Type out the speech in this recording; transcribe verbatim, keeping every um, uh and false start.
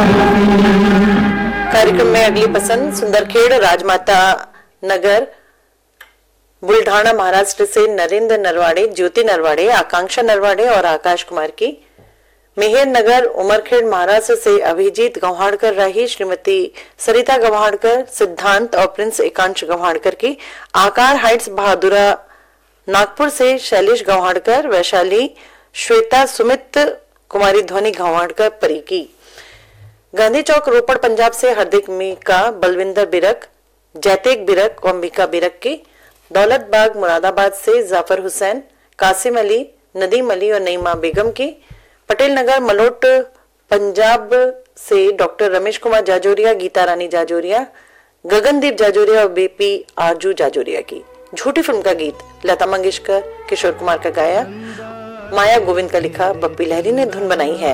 कार्यक्रम में अगली पसंद सुंदरखेड़ राजमाता नगर बुल्ढाना महाराष्ट्र से नरेंद्र नरवाड़े, ज्योति नरवाड़े, आकांक्षा नरवाड़े और आकाश कुमार की। मेहर नगर उमरखेड़ महाराष्ट्र से अभिजीत गव्हाड़कर रही, श्रीमती सरिता गव्हाड़कर, सिद्धांत और प्रिंस एकांश गव्हाड़कर की। आकार हाइट्स बहादुरा नागपुर से शैलेश गव्हाड़कर, वैशाली श्वेता सुमित, कुमारी ध्वनि गव्हाड़कर परी की। गांधी चौक रोपड़ पंजाब से हार्दिक मीका, बलविंदर बिरक, जैतेक बिरक और मीका बिरक की। दौलत बाग मुरादाबाद से जाफर हुसैन, कासिम अली, नदीम अली और नईमा बेगम की। पटेल नगर मलोट पंजाब से डॉक्टर रमेश कुमार जाजोरिया, गीता रानी जाजोरिया, गगनदीप जाजोरिया और बेपी आरजू जाजोरिया की। झूठी फिल्म का गीत लता मंगेशकर, किशोर कुमार का गाया, माया गोविंद का लिखा, बप्पी लहरी ने धुन बनाई है।